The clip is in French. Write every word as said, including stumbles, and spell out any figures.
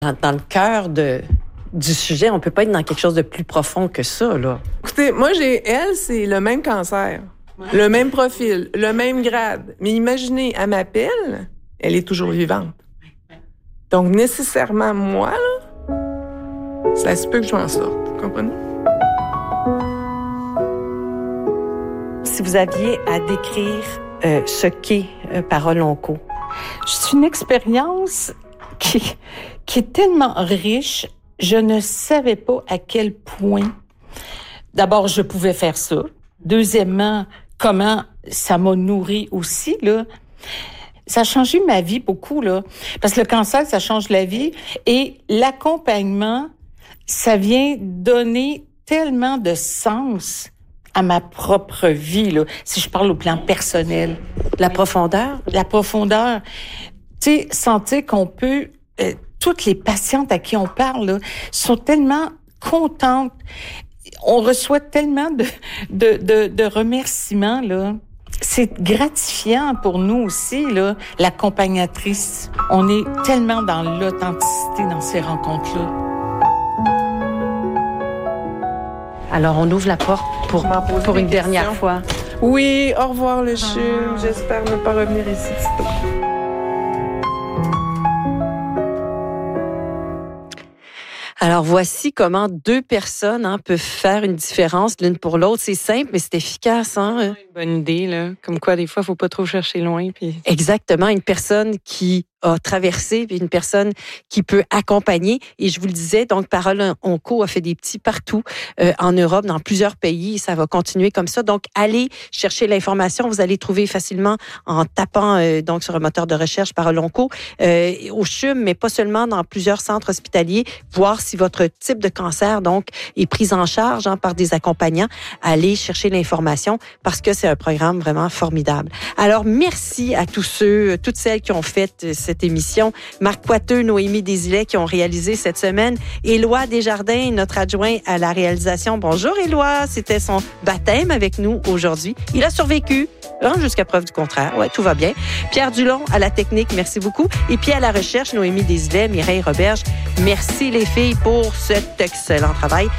Dans, dans le cœur de, du sujet, on peut pas être dans quelque chose de plus profond que ça, là. Écoutez, moi, j'ai elle, c'est le même cancer, ouais. Le même profil, le même grade. Mais imaginez, elle m'appelle, elle est toujours vivante. Donc, nécessairement, moi, là, ça se peut que je m'en sorte. Vous comprenez? Si vous aviez à décrire euh, ce qu'est euh, Parole Onco. C'est une expérience qui, qui est tellement riche, je ne savais pas à quel point, d'abord, je pouvais faire ça. Deuxièmement, comment ça m'a nourri aussi, là. Ça a changé ma vie beaucoup, là. Parce que le cancer, ça change la vie. Et l'accompagnement, ça vient donner tellement de sens à ma propre vie, là. Si je parle au plan personnel. La profondeur? La profondeur. Tu sais, sentir qu'on peut... Euh, toutes les patientes à qui on parle, là, sont tellement contentes. On reçoit tellement de, de, de, de remerciements, là. C'est gratifiant pour nous aussi, là, l'accompagnatrice. On est tellement dans l'authenticité dans ces rencontres-là. Alors, on ouvre la porte pour, pour une dernière fois. Oui, au revoir le C H U M. J'espère ne pas revenir ici sitôt. Alors, voici comment deux personnes hein, peuvent faire une différence l'une pour l'autre. C'est simple, mais c'est efficace. Hein? Une bonne idée, là. Comme quoi, des fois, il ne faut pas trop chercher loin. Puis... Exactement. Une personne qui a traversé, puis une personne qui peut accompagner. Et je vous le disais, donc, Parole Onco a fait des petits partout euh, en Europe, dans plusieurs pays. Ça va continuer comme ça. Donc, allez chercher l'information. Vous allez trouver facilement en tapant euh, donc sur un moteur de recherche Parole Onco euh, au C H U M, mais pas seulement dans plusieurs centres hospitaliers. Voir si votre type de cancer, donc, est pris en charge hein, par des accompagnants. Allez chercher l'information parce que c'est un programme vraiment formidable. Alors, merci à tous ceux, toutes celles qui ont fait cette cette émission. Marc Poiteux, Noémie Desilets qui ont réalisé cette semaine. Éloi Desjardins, notre adjoint à la réalisation. Bonjour Éloi, c'était son baptême avec nous aujourd'hui. Il a survécu, hein, jusqu'à preuve du contraire. Ouais, tout va bien. Pierre Dulon à la technique, merci beaucoup. Et puis à la recherche, Noémie Desilets, Mireille Roberge. Merci les filles pour cet excellent travail.